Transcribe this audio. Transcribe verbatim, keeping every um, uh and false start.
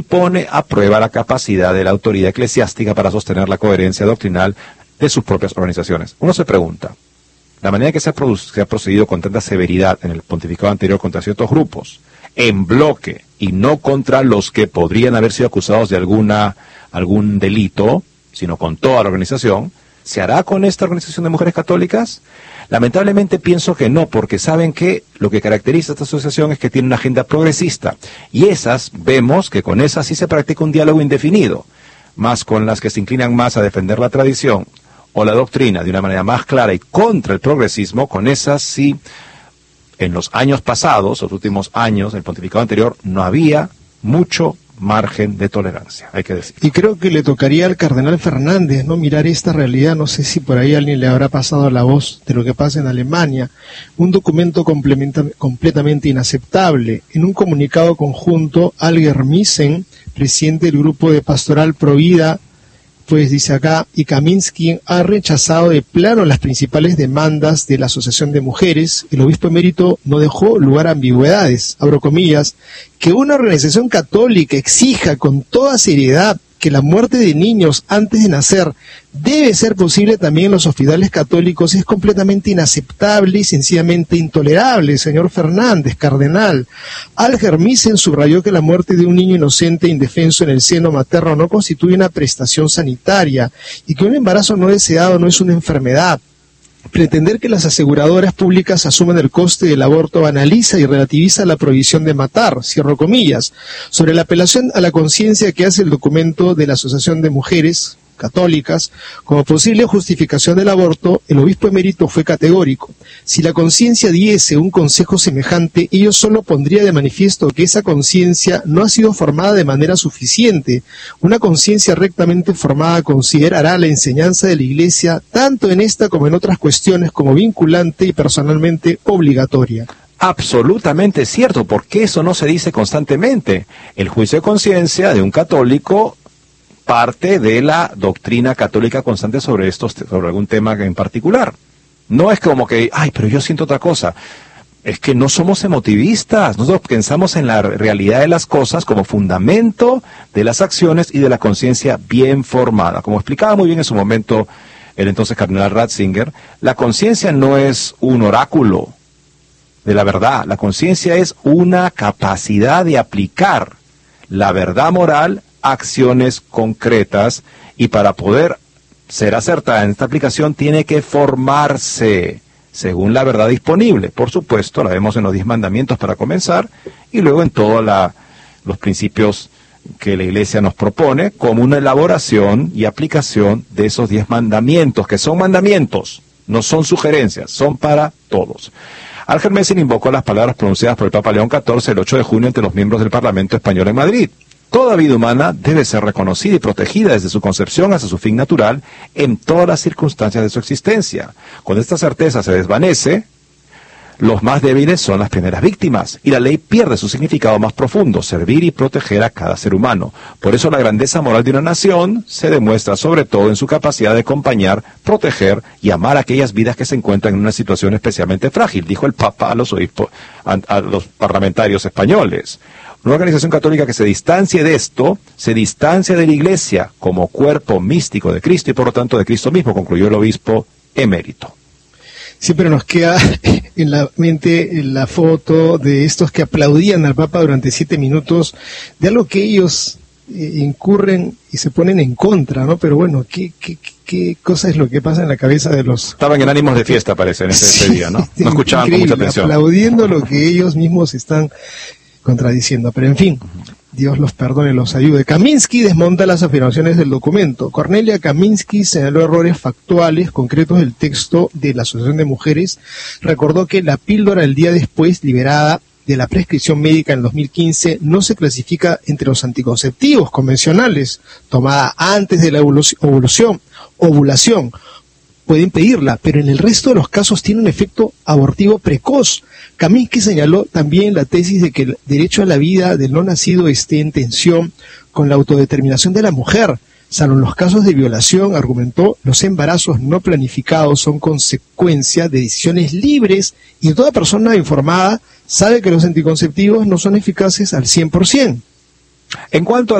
pone a prueba la capacidad de la autoridad eclesiástica para sostener la coherencia doctrinal de sus propias organizaciones. Uno se pregunta, la manera en que se ha, se ha procedido con tanta severidad en el pontificado anterior contra ciertos grupos, en bloque, y no contra los que podrían haber sido acusados de alguna algún delito, sino con toda la organización, ¿se hará con esta organización de mujeres católicas? Lamentablemente pienso que no, porque saben que lo que caracteriza a esta asociación es que tiene una agenda progresista, y esas, vemos que con esas sí se practica un diálogo indefinido, más con las que se inclinan más a defender la tradición o la doctrina de una manera más clara y contra el progresismo, con esas sí, en los años pasados, los últimos años, en el pontificado anterior, no había mucho margen de tolerancia, hay que decir. Y creo que le tocaría al cardenal Fernández, ¿no?, mirar esta realidad. No sé si por ahí alguien le habrá pasado la voz de lo que pasa en Alemania. Un documento completamente inaceptable. En un comunicado conjunto, Alger Missen, presidente del grupo de Pastoral Provida, pues dice acá, y Kaminsky ha rechazado de plano las principales demandas de la Asociación de Mujeres. El obispo emérito no dejó lugar a ambigüedades, abro comillas, que una organización católica exija con toda seriedad que la muerte de niños antes de nacer debe ser posible también en los hospitales católicos es completamente inaceptable y sencillamente intolerable, señor Fernández, cardenal. Alger Missen subrayó que la muerte de un niño inocente e indefenso en el seno materno no constituye una prestación sanitaria y que un embarazo no deseado no es una enfermedad. Pretender que las aseguradoras públicas asuman el coste del aborto banaliza y relativiza la prohibición de matar, cierro comillas. Sobre la apelación a la conciencia que hace el documento de la Asociación de Mujeres Católicas como posible justificación del aborto, el obispo emérito fue categórico. Si la conciencia diese un consejo semejante, ello solo pondría de manifiesto que esa conciencia no ha sido formada de manera suficiente. Una conciencia rectamente formada considerará la enseñanza de la Iglesia, tanto en esta como en otras cuestiones, como vinculante y personalmente obligatoria. Absolutamente cierto, porque eso no se dice constantemente. El juicio de conciencia de un católico parte de la doctrina católica constante sobre estos, sobre algún tema en particular. No es como que, ay, pero yo siento otra cosa. Es que no somos emotivistas. Nosotros pensamos en la realidad de las cosas como fundamento de las acciones y de la conciencia bien formada. Como explicaba muy bien en su momento el entonces cardenal Ratzinger, la conciencia no es un oráculo de la verdad. La conciencia es una capacidad de aplicar la verdad moral acciones concretas, y para poder ser acertada en esta aplicación tiene que formarse según la verdad disponible. Por supuesto, la vemos en los diez mandamientos para comenzar, y luego en todos los principios que la Iglesia nos propone como una elaboración y aplicación de esos diez mandamientos, que son mandamientos, no son sugerencias, son para todos. Alger Missen invocó las palabras pronunciadas por el Papa León catorce el ocho de junio entre los miembros del Parlamento Español en Madrid. Toda vida humana debe ser reconocida y protegida desde su concepción hasta su fin natural en todas las circunstancias de su existencia. Cuando esta certeza se desvanece, los más débiles son las primeras víctimas, y la ley pierde su significado más profundo, servir y proteger a cada ser humano. Por eso la grandeza moral de una nación se demuestra sobre todo en su capacidad de acompañar, proteger y amar a aquellas vidas que se encuentran en una situación especialmente frágil, dijo el Papa a los obispos, a, a los parlamentarios españoles. Una organización católica que se distancie de esto, se distancia de la Iglesia como cuerpo místico de Cristo y por lo tanto de Cristo mismo, concluyó el obispo emérito. Siempre nos queda en la mente la foto de estos que aplaudían al Papa durante siete minutos de algo que ellos eh, incurren y se ponen en contra, ¿no? Pero bueno, ¿qué, qué, qué cosa es lo que pasa en la cabeza de los... Estaban en ánimos de fiesta, parece, en ese, sí, ese día, ¿no? No escuchaban con mucha atención. Aplaudiendo lo que ellos mismos están contradiciendo, pero en fin, Dios los perdone, los ayude. Kaminsky desmonta las afirmaciones del documento. Cornelia Kaminsky señaló errores factuales concretos del texto de la Asociación de Mujeres. Recordó que la píldora el día después, liberada de la prescripción médica en dos mil quince, no se clasifica entre los anticonceptivos convencionales, tomada antes de la ovulación, ovulación. Pueden pedirla, pero en el resto de los casos tiene un efecto abortivo precoz. Kaminsky señaló también la tesis de que el derecho a la vida del no nacido esté en tensión con la autodeterminación de la mujer. Salvo en los casos de violación, argumentó, los embarazos no planificados son consecuencia de decisiones libres y toda persona informada sabe que los anticonceptivos no son eficaces al cien por ciento. En cuanto a